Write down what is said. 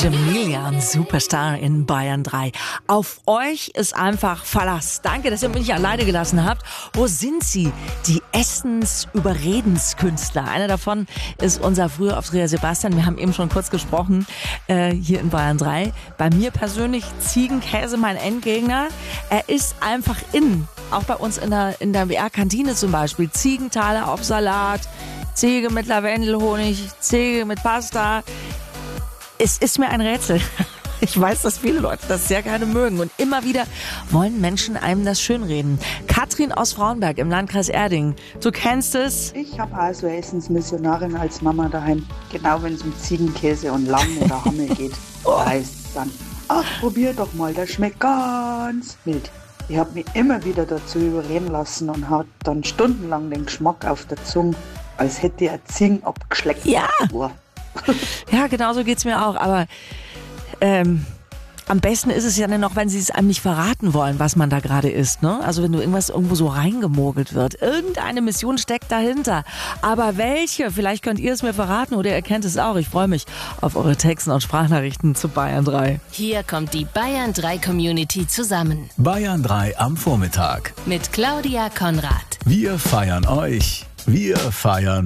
Maximilian, Superstar in Bayern 3. Auf euch ist einfach Verlass. Danke, dass ihr mich nicht alleine gelassen habt. Wo sind sie? Die Essens-Überredenskünstler. Einer davon ist unser früher Auftritt Sebastian. Wir haben eben schon kurz gesprochen, hier in Bayern 3. Bei mir persönlich Ziegenkäse mein Endgegner. Er ist einfach in. Auch bei uns in der WR-Kantine zum Beispiel. Ziegentaler auf Salat, Ziege mit Lavendelhonig, Ziege mit Pasta. Es ist mir ein Rätsel. Ich weiß, dass viele Leute das sehr gerne mögen. Und immer wieder wollen Menschen einem das schönreden. Katrin aus Frauenberg im Landkreis Erding. Du kennst es? Ich habe also Essensmissionarin als Mama daheim. Genau wenn es um Ziegenkäse und Lamm oder Hammel geht. Da heißt es dann, ach, probier doch mal, das schmeckt ganz mild. Ich habe mich immer wieder dazu überreden lassen und hat dann stundenlang den Geschmack auf der Zunge, als hätte er Ziegen abgeschleckt. Ja. Ja, genau so geht's mir auch. Aber am besten ist es ja dann noch, wenn sie es einem nicht verraten wollen, was man da gerade isst. Ne? Also wenn irgendwo so reingemogelt wird. Irgendeine Mission steckt dahinter. Aber welche? Vielleicht könnt ihr es mir verraten oder ihr kennt es auch. Ich freue mich auf eure Texte und Sprachnachrichten zu Bayern 3. Hier kommt die Bayern 3 Community zusammen. Bayern 3 am Vormittag. Mit Claudia Konrad. Wir feiern euch. Wir feiern